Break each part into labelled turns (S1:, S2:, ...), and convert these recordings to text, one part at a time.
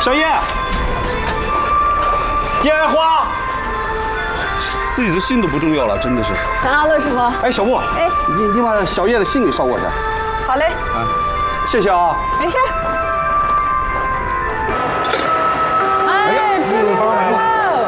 S1: 小叶，叶爱花，自己的信都不重要了，真的是。
S2: 咋了，师傅？
S1: 哎，小莫，哎，你把小叶的信给捎过去。
S2: 好嘞。
S1: 啊，谢谢啊。
S2: 没事。哎，吃面包了。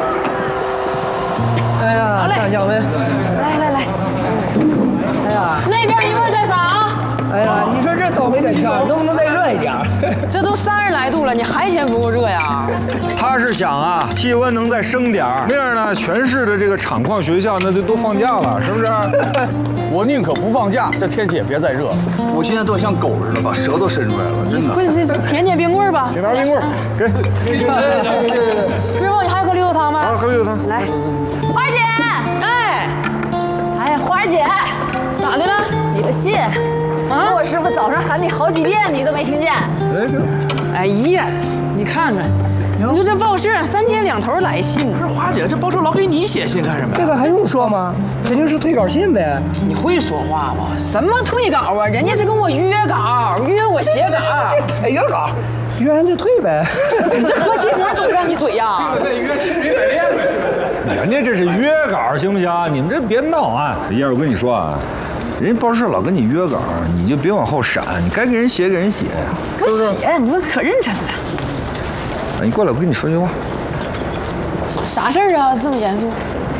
S3: 哎呀，站小妹。
S2: 来。
S3: 哎呀，
S2: 那边一会儿再发啊。
S3: 哎呀，你说这倒霉的天，能不能再热一点？
S2: 这都30来度了，你还嫌不够热呀？
S4: 他是想啊，气温能再升点儿，那样呢，全市的这个厂矿学校那就都放假了，是不是？
S5: 我宁可不放假，这天气也别再热了。我现在都像狗似的，把舌头伸出来了，真的。
S2: 快去舔冰棍吧。
S4: 给拿冰棍，给。
S2: 师傅，你还喝绿豆汤吗？
S4: 啊，喝绿豆汤。
S2: 来，花儿姐，哎，花儿姐，咋的了？你的信啊，我师傅早上喊你好几遍，你都没听见。哎呀，你看看，你说这报社3天2头来信。
S5: 不是花姐，这报社老给你写信干什么呀？
S3: 这个还用说吗？肯定是推稿信呗。
S2: 你会说话吗？什么退稿啊？人家是跟我约稿，约我写稿。
S3: 哎，约稿，约完就退呗。
S2: 你这喝汽水总占你嘴呀？
S5: 约700练呗。
S4: 人家这是约稿，行不行？你们这别闹啊！燕儿，我跟你说啊，人家报社老跟你约稿，你就别往后闪，你该给人写给人写呀。
S2: 我写，你们可认真了。
S4: 你过来，我跟你说句话。
S2: 啥事儿啊？这么严肃？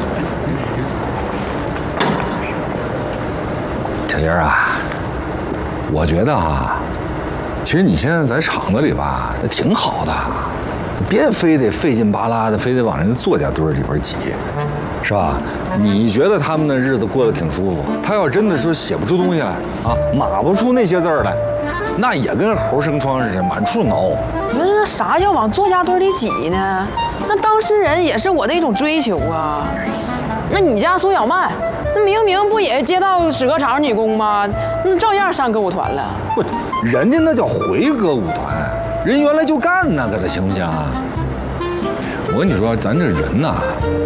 S4: 小燕啊，我觉得啊，其实你现在在厂子里吧，那挺好的，别非得费劲巴拉的，非得往人家作家堆里边挤，是吧？你觉得他们的日子过得挺舒服，他要真的说写不出东西来啊，码不出那些字儿来，那也跟猴生疮似的，满处挠。
S2: 那啥叫往作家堆里挤呢？那当事人也是我的一种追求啊。那你家苏小曼，那明明不也接到纸壳厂女工吗？那照样上歌舞团了。
S4: 不，人家那叫回歌舞团，人原来就干那个的，行不行啊？我跟你说，咱这人呐，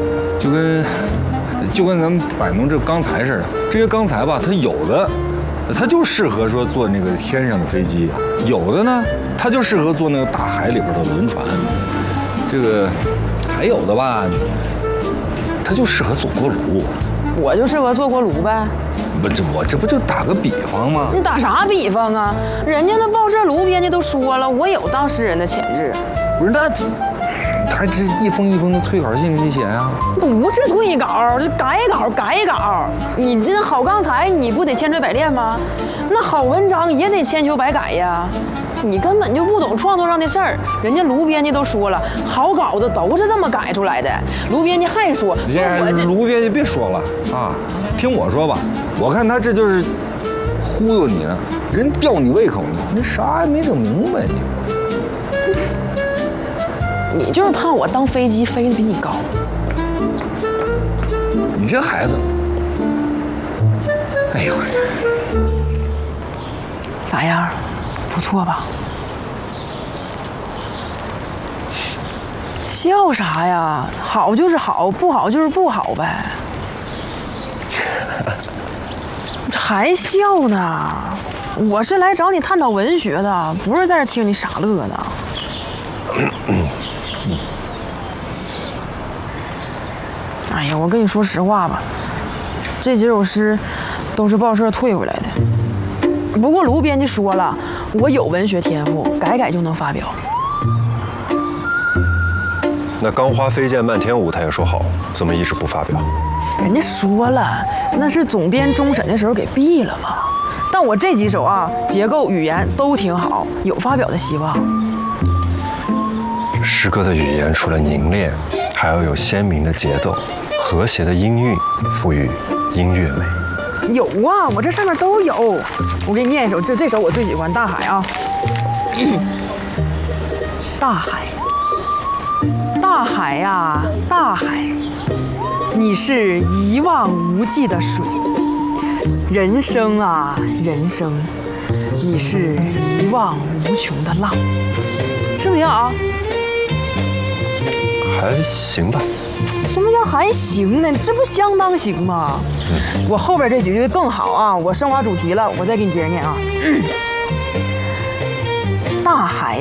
S4: 就跟咱们摆弄这钢材似的，这些钢材吧，它有的，它就适合说坐那个天上的飞机，有的呢，它就适合坐那个大海里边的轮船，这个还有的吧，它就适合做锅炉。
S2: 我就适合做锅炉呗。
S4: 不，这不就打个比方吗？
S2: 你打啥比方啊？人家那报社卢编辑都说了，我有当事人的潜质。
S4: 不是那。还这一封一封的退稿信给你写呀？
S2: 不是退稿，是改稿。你这好钢材，你不得千锤百炼吗？那好文章也得千修百改呀。你根本就不懂创作上的事儿。人家卢编辑都说了，好稿子都是这么改出来的。卢编辑还说，
S4: 卢编辑别说了啊，听我说吧，我看他这就是忽悠你呢，人吊你胃口呢，你啥也没整明白你。
S2: 你就是怕我当飞机飞得比你高。
S4: 你这孩子，哎呦，
S2: 咋样？不错吧？笑啥呀？好就是好，不好就是不好呗。还笑呢？我是来找你探讨文学的，不是在这听你傻乐呢。哎呀，我跟你说实话吧，这几首诗都是报社退回来的。不过卢编辑说了，我有文学天赋，改就能发表。
S6: 那钢花飞溅漫天舞，他也说好，怎么一直不发表？
S2: 人家说了，那是总编终审的时候给毙了嘛。但我这几首啊，结构语言都挺好，有发表的希望。
S6: 诗歌的语言除了凝练，还要有鲜明的节奏、和谐的音韵，赋予音乐美。
S2: 有啊，我这上面都有。我给你念一首，这首我最喜欢，《大海》啊。大海，大海呀，大海，你是一望无际的水。人生啊，人生，你是一望无穷的浪。是不是啊？
S6: 还行吧。
S2: 什么叫还行呢？这不相当行吗？我后边这几句更好啊！我升华主题了，我再给你接着念啊。大海